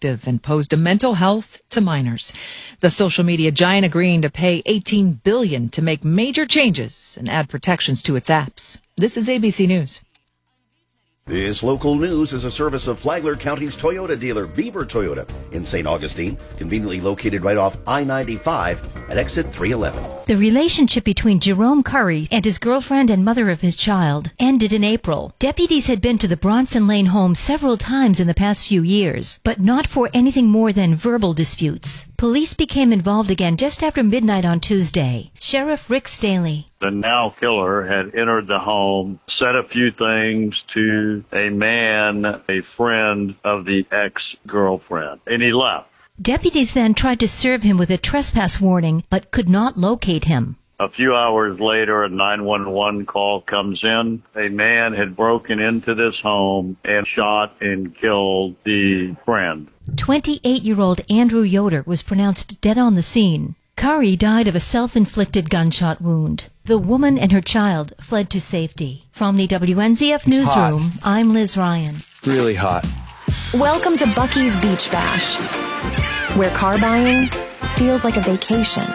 addictive and pose a mental health to minors. The social media giant agreeing to pay $18 billion to make major changes and add protections to its apps. This is ABC News. This local news is a service of Flagler County's Toyota dealer, Beaver Toyota, in St. Augustine, conveniently located right off I-95 at exit 311. The relationship between Jerome Curry and his girlfriend and mother of his child ended in April. Deputies had been to the Bronson Lane home several times in the past few years, but not for anything more than verbal disputes. Police became involved again just after midnight on Tuesday. Sheriff Rick Staley. The now killer had entered the home, said a few things to a man, a friend of the ex-girlfriend, and he left. Deputies then tried to serve him with a trespass warning, but could not locate him. A few hours later, a 911 call comes in. A man had broken into this home and shot and killed the friend. 28-year-old Andrew Yoder was pronounced dead on the scene. Curry died of a self-inflicted gunshot wound. The woman and her child fled to safety. From the WNZF Newsroom, I'm Liz Ryan. Really hot. Welcome to Buc-ee's Beach Bash, where car buying feels like a vacation.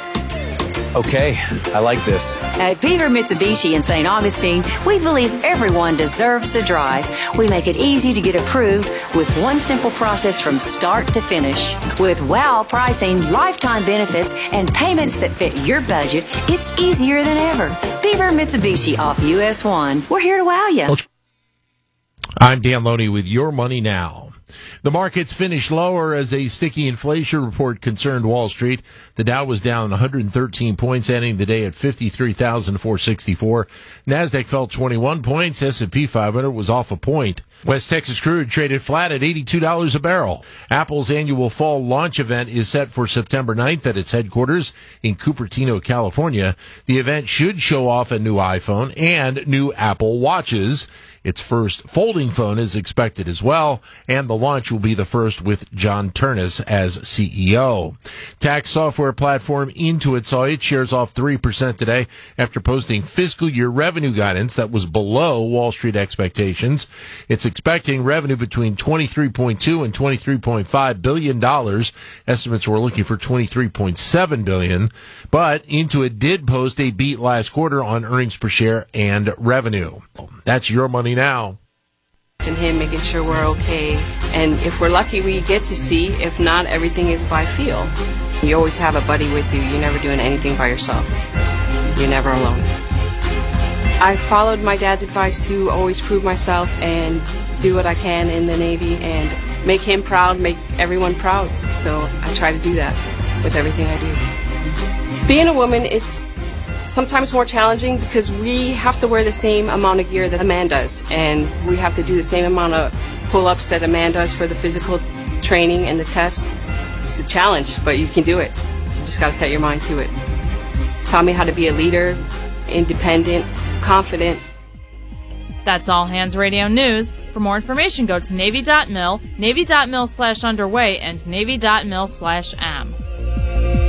Okay, I like this. At Beaver Mitsubishi in St. Augustine, we believe everyone deserves to drive. We make it easy to get approved with one simple process from start to finish. With wow pricing, lifetime benefits, and payments that fit your budget, it's easier than ever. Beaver Mitsubishi off US 1. We're here to wow you. I'm Dan Loney with Your Money Now. The markets finished lower as a sticky inflation report concerned Wall Street. The Dow was down 113 points, ending the day at 53,464. NASDAQ fell 21 points. S&P 500 was off a point. West Texas crude traded flat at $82 a barrel. Apple's annual fall launch event is set for September 9th at its headquarters in Cupertino, California. The event should show off a new iPhone and new Apple Watches. Its first folding phone is expected as well, and the launch will be the first with John Ternus as CEO. Tax software platform Intuit saw its shares off 3% today after posting fiscal year revenue guidance that was below Wall Street expectations. It's expecting revenue between $23.2 and $23.5 billion. Estimates were looking for $23.7 billion, but Intuit did post a beat last quarter on earnings per share and revenue. That's Your Money Now. And him making sure we're okay, and if we're lucky we get to see. If not, everything is by feel. You always have a buddy with you. You're never doing anything by yourself. You're never alone. I followed my dad's advice to always prove myself and do what I can in the Navy and make him proud, make everyone proud. So I try to do that with everything I do. Being a woman, it's sometimes more challenging because we have to wear the same amount of gear that a man does, and we have to do the same amount of pull-ups that a man does for the physical training and the test. It's a challenge, but you can do it. You just got to set your mind to it. Taught me how to be a leader, independent, confident. That's All Hands Radio News. For more information, go to Navy.mil, Navy.mil/underway, and Navy.mil/am.